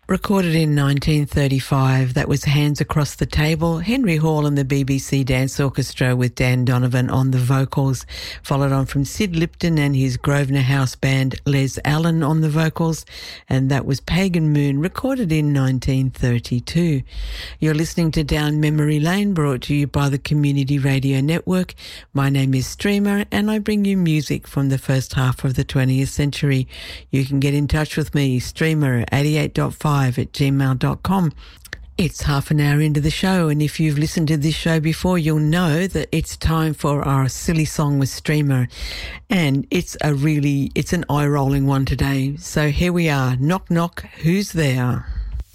Recorded in 1935, that was Hands Across the Table, Henry Hall and the BBC Dance Orchestra with Dan Donovan on the vocals, followed on from Sid Lipton and his Grosvenor House band Les Allen on the vocals, and that was Pagan Moon, recorded in 1932. You're listening to Down Memory Lane, brought to you by the Community Radio Network. My name is Streamer, and I bring you music from the first half of the 20th century. You can get in touch with me, streamer88.5 at gmail.com. It's half an hour into the show, and if you've listened to this show before, you'll know that it's time for our silly song with Streamer, and it's an eye-rolling one today. So here we are. Knock, knock, who's there?